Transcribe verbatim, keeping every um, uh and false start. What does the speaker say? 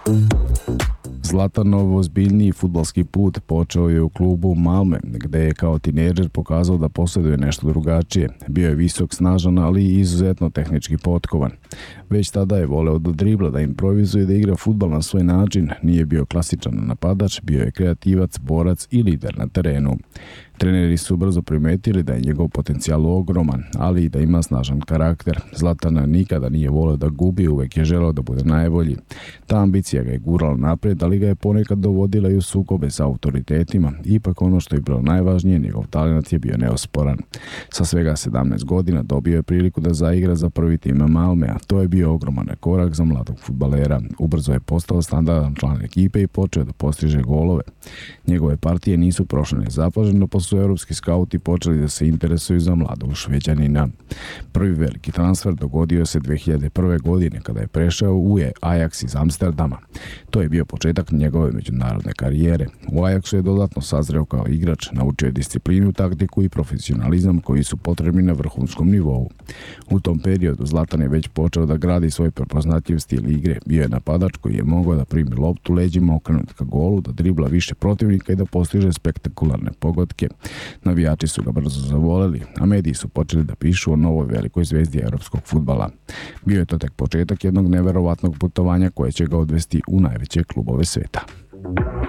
Zlatanov ozbiljniji fudbalski put počeo je u klubu Malme, gde je kao tinejdžer pokazao da posjeduje nešto drugačije. Bio je visok, snažan, ali i izuzetno tehnički potkovan. Već tada je voleo da dribla, da improvizuje i da igra fudbal na svoj način. Nije bio klasičan napadač, bio je kreativac, borac i lider na terenu. Treneri su brzo primetili da je njegov potencijal ogroman, ali i da ima snažan karakter. Zlatan nikada nije voleo da gubi, uvek je želeo da bude najbolji. Ta ambicija ga je gurala napred, ali ga je ponekad dovodila i u sukobe sa autoritetima. Ipak ono što je bilo najvažnije, njegov talent je bio neosporan. Sa svega sedamnaest godina dobio je priliku da zaigra za prvi tim Malme, a to je bio ogroman korak za mladog fudbalera. Ubrzo je postao standardan član ekipe i počeo da postiže golove. Njegove partije nisu prošle nezapaženo, pa su evropski skauti počeli da se interesuju za mladog Šveđanina. Prvi veliki transfer dogodio se dve hiljade prve. godine kada je prešao u Ajax iz Amsterdama. To je bio početak njegove međunarodne karijere. U Ajaxu je dodatno sazreo kao igrač, naučio je disciplinu, taktiku i profesionalizam koji su potrebni na vrhunskom nivou. U tom periodu Zlatan je već počeo da gradi svoj prepoznatljiv stil igre. Bio je napadač koji je mogao da primi loptu leđima okrenut ka golu, da dribla više protivnika i da postiže spektakularne pogodke. Navijači su ga brzo zavoleli, a mediji su počeli da pišu o novoj velikoj zvezdi evropskog fudbala. Bio je to tek početak jednog neverovatnog putovanja koje će ga odvesti u najveće klubove sveta.